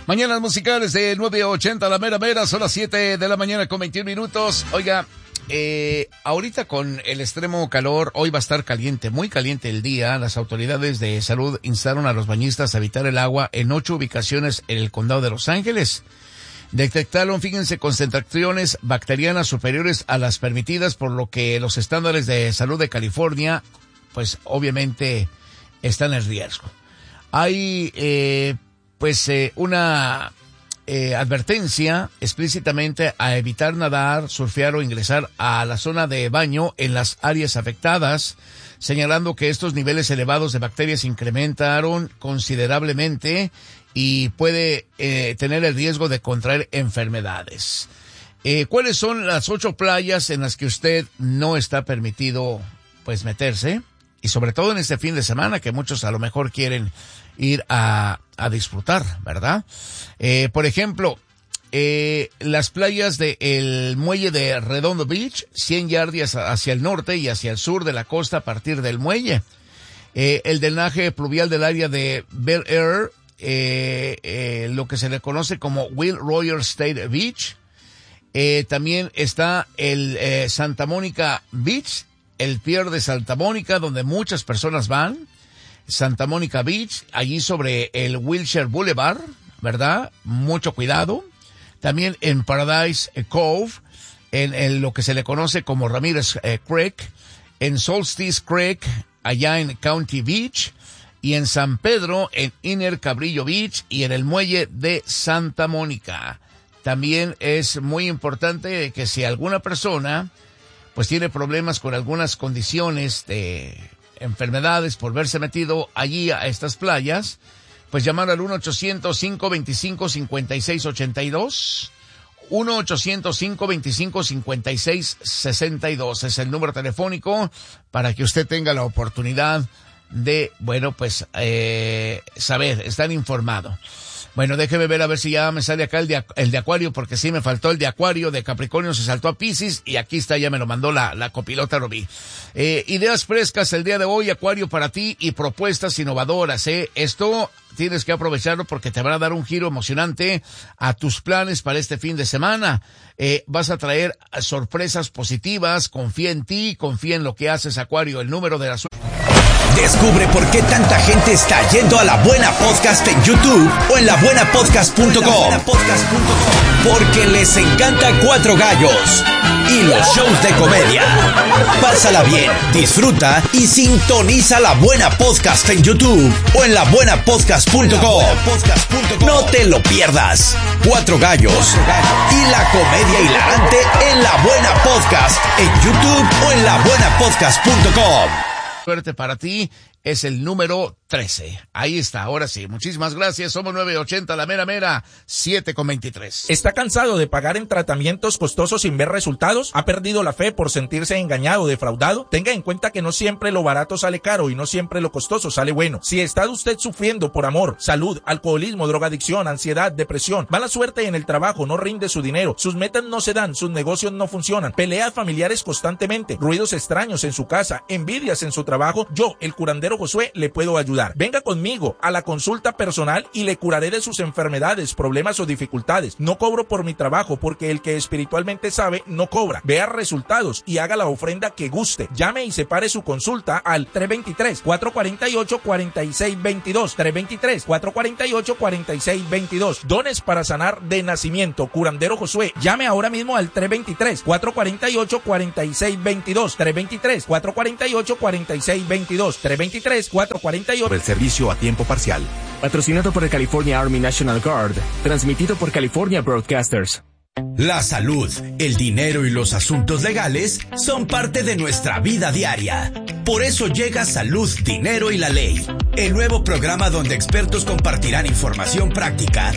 Mañanas musicales de 9:80 a la mera mera, son las 7 de la mañana con 21 minutos. Oiga, ahorita con el extremo calor, hoy va a estar caliente, muy caliente el día. Las autoridades de salud instaron a los bañistas a evitar el agua en 8 ubicaciones en el condado de Los Ángeles. Detectaron, fíjense, concentraciones bacterianas superiores a las permitidas, por lo que los estándares de salud de California, pues obviamente están en riesgo. Hay, una advertencia explícitamente a evitar nadar, surfear o ingresar a la zona de baño en las áreas afectadas, señalando que estos niveles elevados de bacterias incrementaron considerablemente y puede tener el riesgo de contraer enfermedades. ¿Cuáles son las 8 playas en las que usted no está permitido pues meterse? Y sobre todo en este fin de semana, que muchos a lo mejor quieren ir a disfrutar, ¿verdad? Por ejemplo, las playas del muelle de Redondo Beach, 100 yardas hacia el norte y hacia el sur de la costa a partir del muelle. El drenaje pluvial del área de Bel Air, lo que se le conoce como Will Royal State Beach. También está el Santa Mónica Beach, el pier de Santa Mónica, donde muchas personas van. Santa Mónica Beach, allí sobre el Wilshire Boulevard, ¿verdad? Mucho cuidado. También en Paradise Cove, en lo que se le conoce como Ramírez Creek, en Solstice Creek, allá en County Beach, y en San Pedro, en Inner Cabrillo Beach, y en el muelle de Santa Mónica. También es muy importante que si alguna persona pues tiene problemas con algunas condiciones de enfermedades por verse metido allí a estas playas, pues llamar al 1-800-525-5682, 1-800-525-5662, es el número telefónico para que usted tenga la oportunidad de, saber, estar informado. Bueno, déjeme ver a ver si ya me sale acá el de Acuario, porque sí me faltó el de Acuario, de Capricornio se saltó a Piscis, y aquí está, ya me lo mandó la copilota Rubí. Ideas frescas el día de hoy, Acuario, para ti, y propuestas innovadoras, Esto tienes que aprovecharlo porque te van a dar un giro emocionante a tus planes para este fin de semana. Vas a traer sorpresas positivas, confía en ti, confía en lo que haces, Acuario. El número de la... Descubre por qué tanta gente está yendo a La Buena Podcast en YouTube o en labuenapodcast.com. Porque les encanta Cuatro Gallos y los shows de comedia. Pásala bien, disfruta y sintoniza La Buena Podcast en YouTube o en labuenapodcast.com. No te lo pierdas. Cuatro Gallos y la comedia hilarante en La Buena Podcast en YouTube o en labuenapodcast.com. Suerte para ti es el número 13. Ahí está, ahora sí. Muchísimas gracias. Somos 980, la mera mera, 7:23. ¿Está cansado de pagar en tratamientos costosos sin ver resultados? ¿Ha perdido la fe por sentirse engañado o defraudado? Tenga en cuenta que no siempre lo barato sale caro y no siempre lo costoso sale bueno. Si está usted sufriendo por amor, salud, alcoholismo, drogadicción, ansiedad, depresión, mala suerte en el trabajo, no rinde su dinero, sus metas no se dan, sus negocios no funcionan, peleas familiares constantemente, ruidos extraños en su casa, envidias en su trabajo, yo, el curandero Josué, le puedo ayudar. Venga conmigo a la consulta personal y le curaré de sus enfermedades, problemas o dificultades. No cobro por mi trabajo porque el que espiritualmente sabe no cobra. Vea resultados y haga la ofrenda que guste. Llame y separe su consulta al 323-448-4622. 323-448-4622. Dones para sanar de nacimiento. Curandero Josué. Llame ahora mismo al 323-448-4622. 323-448-4622. 323-448. El servicio a tiempo parcial. Patrocinado por el California Army National Guard. Transmitido por California Broadcasters. La salud, el dinero y los asuntos legales son parte de nuestra vida diaria. Por eso llega Salud, Dinero y la Ley, el nuevo programa donde expertos compartirán información práctica